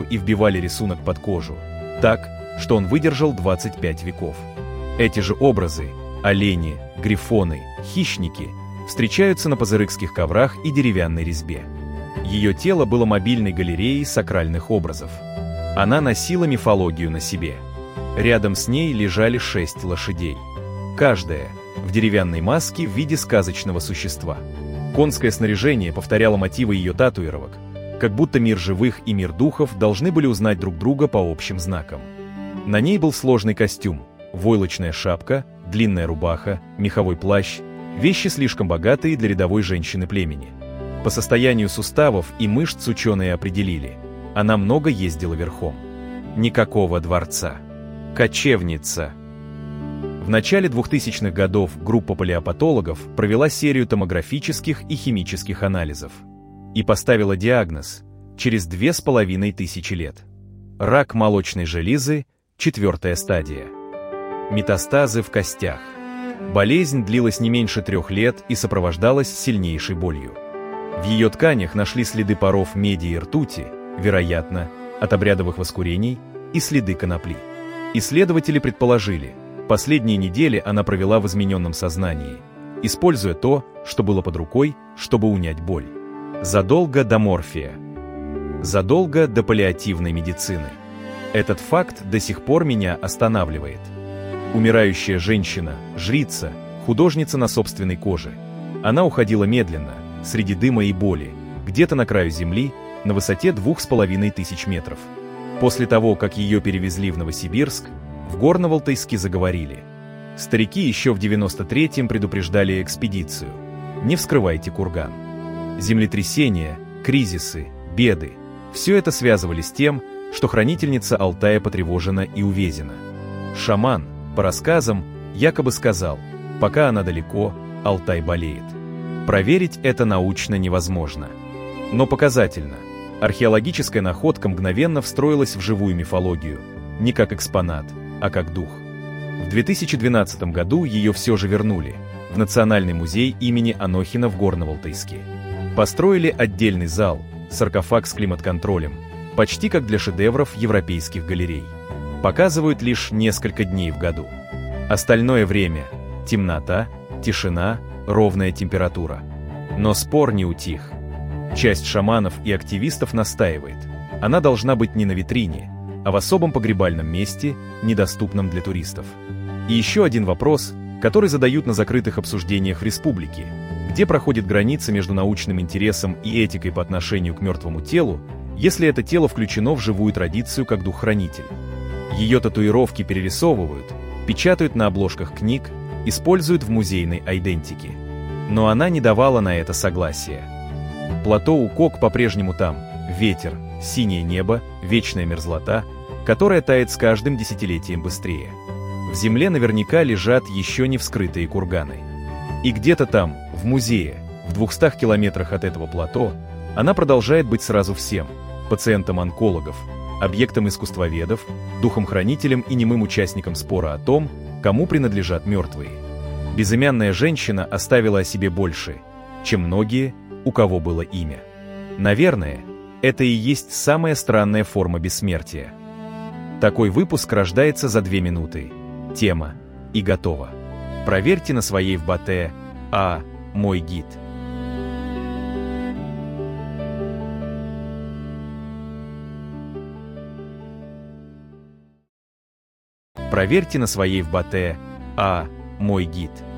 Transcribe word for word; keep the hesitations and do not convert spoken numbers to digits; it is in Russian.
глину и вбивали рисунок под кожу, так, что он выдержал двадцать пять веков. Эти же образы – олени, грифоны, хищники – встречаются на пазырыкских коврах и деревянной резьбе. Ее тело было мобильной галереей сакральных образов. Она носила мифологию на себе. Рядом с ней лежали шесть лошадей. Каждая в деревянной маске в виде сказочного существа. Конское снаряжение повторяло мотивы ее татуировок, как будто мир живых и мир духов должны были узнать друг друга по общим знакам. На ней был сложный костюм, войлочная шапка, длинная рубаха, меховой плащ, вещи слишком богатые для рядовой женщины племени. По состоянию суставов и мышц ученые определили, она много ездила верхом. Никакого дворца. Кочевница. В начале двухтысячных годов группа палеопатологов провела серию томографических и химических анализов и поставила диагноз через две с половиной тысячи лет. Рак молочной железы, четвертая стадия. Метастазы в костях. Болезнь длилась не меньше трех лет и сопровождалась сильнейшей болью. В ее тканях нашли следы паров меди и ртути, вероятно, от обрядовых воскурений, и следы конопли. Исследователи предположили, последние недели она провела в измененном сознании, используя то, что было под рукой, чтобы унять боль. Задолго до морфия. Задолго до паллиативной медицины. Этот факт до сих пор меня останавливает. Умирающая женщина, жрица, художница на собственной коже. Она уходила медленно, среди дыма и боли, где-то на краю земли, на высоте двух с половиной тысяч метров. После того, как ее перевезли в Новосибирск, в Горно-Алтайске заговорили. Старики еще в девяносто третьем предупреждали экспедицию. Не вскрывайте курган. Землетрясения, кризисы, беды – все это связывали с тем, что хранительница Алтая потревожена и увезена. Шаман, по рассказам, якобы сказал, пока она далеко, Алтай болеет. Проверить это научно невозможно. Но показательно. Археологическая находка мгновенно встроилась в живую мифологию, не как экспонат, а как дух. В две тысячи двенадцатом году ее все же вернули в Национальный музей имени Анохина в Горно-Алтайске. Построили отдельный зал, саркофаг с климат-контролем, почти как для шедевров европейских галерей. Показывают лишь несколько дней в году. Остальное время – темнота, тишина, ровная температура. Но спор не утих. Часть шаманов и активистов настаивает, она должна быть не на витрине, а в особом погребальном месте, недоступном для туристов. И еще один вопрос, который задают на закрытых обсуждениях в республике, где проходит граница между научным интересом и этикой по отношению к мертвому телу, если это тело включено в живую традицию как дух-хранитель. Ее татуировки перерисовывают, печатают на обложках книг, используют в музейной айдентике. Но она не давала на это согласия. Плато Укок по-прежнему там, ветер, синее небо, вечная мерзлота, которая тает с каждым десятилетием быстрее. В земле наверняка лежат еще не вскрытые курганы. И где-то там, в музее, в двухстах километрах от этого плато, она продолжает быть сразу всем – пациентом онкологов, объектом искусствоведов, духом-хранителем и немым участником спора о том, кому принадлежат мертвые. Безымянная женщина оставила о себе больше, чем многие, у кого было имя. Наверное, это и есть самая странная форма бессмертия. Такой выпуск рождается за две минуты. Тема и готово. Проверьте на своей в Батэ, а мой гид. Проверьте на своей в Батэ, а мой гид.